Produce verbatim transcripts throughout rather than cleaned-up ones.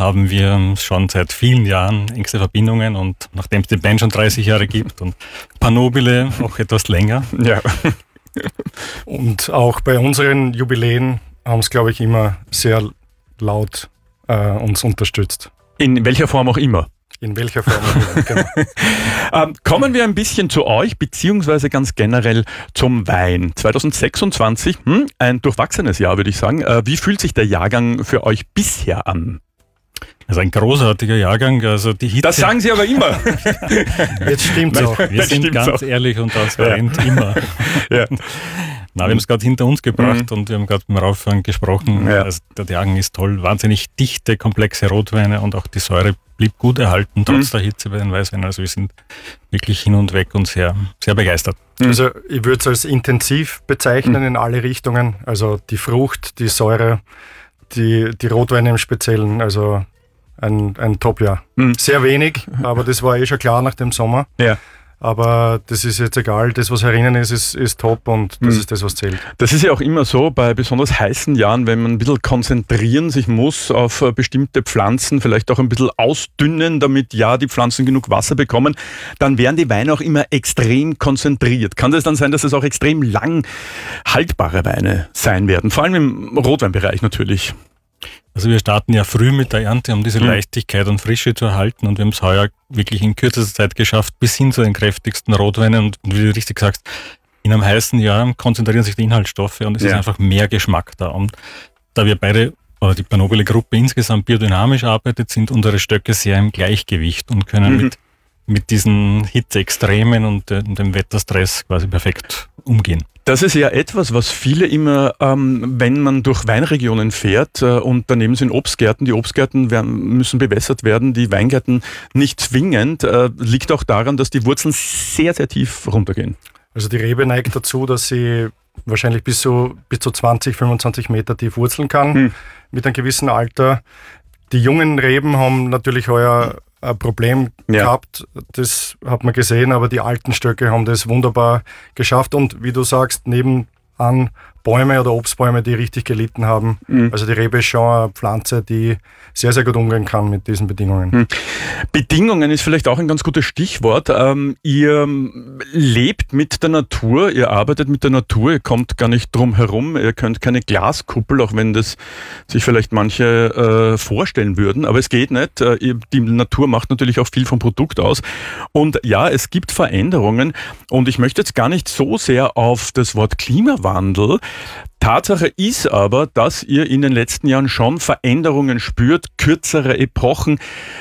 haben wir schon seit vielen Jahren engste Verbindungen und nachdem es die Band schon dreißig Jahre gibt und Panobile auch etwas länger. Ja. Und auch bei unseren Jubiläen haben es, glaube ich, immer sehr laut äh, uns unterstützt. In welcher Form auch immer. In welcher Form auch immer, genau. ähm, kommen wir ein bisschen zu euch, beziehungsweise ganz generell zum Wein. zwanzig sechsundzwanzig, hm, ein durchwachsenes Jahr, würde ich sagen. Äh, wie fühlt sich der Jahrgang für euch bisher an? Also ein großartiger Jahrgang. Also die Hitze. Das sagen Sie aber immer. Jetzt stimmt's auch. Wir Das sind stimmt's ganz auch. ehrlich und transparent, ja. immer. Ja. Na, wir haben es gerade hinter uns gebracht Mhm. und wir haben gerade beim Rauffahren gesprochen. Ja. Also der Jahrgang ist toll, wahnsinnig dichte, komplexe Rotweine und auch die Säure blieb gut erhalten, trotz Mhm. der Hitze bei den Weißweinen. Also wir sind wirklich hin und weg und sehr, sehr begeistert. Also ich würde es als intensiv bezeichnen in alle Richtungen. Also die Frucht, die Säure, die, die Rotweine im Speziellen. Also ein, ein Top-Jahr. Mhm. Sehr wenig, aber das war eh schon klar nach dem Sommer. Ja. Aber das ist jetzt egal, das was herinnen ist, ist, ist top und das Mhm. ist das, was zählt. Das ist ja auch immer so bei besonders heißen Jahren, wenn man ein bisschen konzentrieren sich muss auf äh, bestimmte Pflanzen, vielleicht auch ein bisschen ausdünnen, damit ja die Pflanzen genug Wasser bekommen, dann werden die Weine auch immer extrem konzentriert. Kann das dann sein, dass es auch extrem lang haltbare Weine sein werden? Vor allem im Rotweinbereich natürlich. Also wir starten ja früh mit der Ernte, um diese Mhm. Leichtigkeit und Frische zu erhalten und wir haben es heuer wirklich in kürzester Zeit geschafft, bis hin zu den kräftigsten Rotweinen und wie du richtig sagst, in einem heißen Jahr konzentrieren sich die Inhaltsstoffe und es Ja. ist einfach mehr Geschmack da und da wir beide oder die Panobile-Gruppe insgesamt biodynamisch arbeitet, sind unsere Stöcke sehr im Gleichgewicht und können Mhm. mit, mit diesen Hitzeextremen und äh, dem Wetterstress quasi perfekt umgehen. Das ist ja etwas, was viele immer, ähm, wenn man durch Weinregionen fährt äh, und daneben sind Obstgärten, die Obstgärten werden, müssen bewässert werden, die Weingärten nicht zwingend, äh, liegt auch daran, dass die Wurzeln sehr, sehr tief runtergehen. Also die Rebe neigt dazu, dass sie wahrscheinlich bis zu, bis zu zwanzig, fünfundzwanzig Meter tief wurzeln kann Hm. mit einem gewissen Alter. Die jungen Reben haben natürlich heuer ein Problem Ja. gehabt, das hat man gesehen, aber die alten Stöcke haben das wunderbar geschafft und wie du sagst, nebenan Bäume oder Obstbäume, die richtig gelitten haben. Mhm. Also die Rebe ist schon eine Pflanze, die sehr, sehr gut umgehen kann mit diesen Bedingungen. Mhm. Bedingungen ist vielleicht auch ein ganz gutes Stichwort. Ähm, ihr lebt mit der Natur, ihr arbeitet mit der Natur, ihr kommt gar nicht drum herum, ihr könnt keine Glaskuppel, auch wenn das sich vielleicht manche äh, vorstellen würden, aber es geht nicht. Äh, ihr, die Natur macht natürlich auch viel vom Produkt aus. Und ja, es gibt Veränderungen und ich möchte jetzt gar nicht so sehr auf das Wort Klimawandel. Tatsache ist aber, dass ihr in den letzten Jahren schon Veränderungen spürt, kürzere Epochen,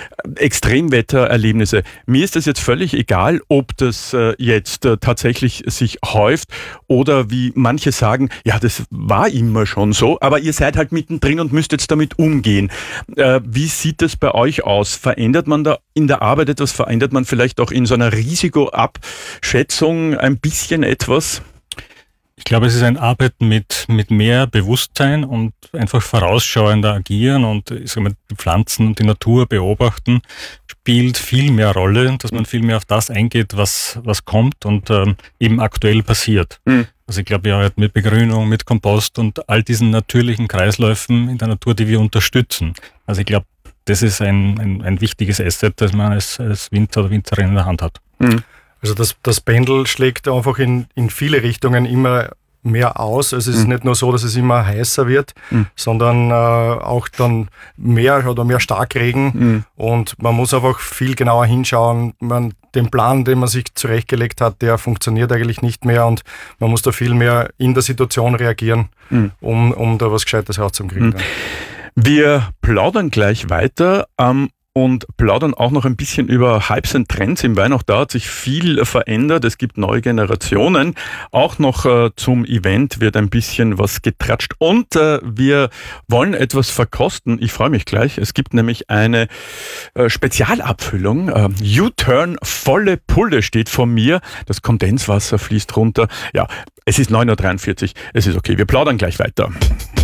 Extremwettererlebnisse. Mir ist es jetzt völlig egal, ob das äh, jetzt äh, tatsächlich sich häuft oder wie manche sagen, ja, das war immer schon so, aber ihr seid halt mittendrin und müsst jetzt damit umgehen. Äh, wie sieht es bei euch aus? Verändert man da in der Arbeit etwas? Verändert man vielleicht auch in so einer Risikoabschätzung ein bisschen etwas? Ich glaube, es ist ein Arbeiten mit, mit mehr Bewusstsein und einfach vorausschauender agieren und ich sag mal, die Pflanzen und die Natur beobachten, spielt viel mehr Rolle, dass man viel mehr auf das eingeht, was, was kommt und ähm, eben aktuell passiert. Mhm. Also ich glaube, ja, mit Begrünung, mit Kompost und all diesen natürlichen Kreisläufen in der Natur, die wir unterstützen. Also ich glaube, das ist ein, ein, ein wichtiges Asset, das man als, als Winzer oder Winzerin in der Hand hat. Mhm. Also das, das Pendel schlägt einfach in, in viele Richtungen immer mehr aus. Also es ist Mhm. nicht nur so, dass es immer heißer wird, Mhm. sondern äh, auch dann mehr oder mehr Starkregen. Mhm. Und man muss einfach viel genauer hinschauen. Man, den Plan, den man sich zurechtgelegt hat, der funktioniert eigentlich nicht mehr und man muss da viel mehr in der Situation reagieren, Mhm. um, um da was Gescheites rauszukriegen. Mhm. Wir plaudern gleich weiter. Ähm, und plaudern auch noch ein bisschen über Hypes und Trends im Wein. Auch da hat sich viel verändert. Es gibt neue Generationen. Auch noch äh, zum Event wird ein bisschen was getratscht. Und äh, wir wollen etwas verkosten. Ich freue mich gleich. Es gibt nämlich eine äh, Spezialabfüllung. Äh, U-Turn volle Pulle steht vor mir. Das Kondenswasser fließt runter. Ja, es ist neun Uhr dreiundvierzig. Es ist okay. Wir plaudern gleich weiter.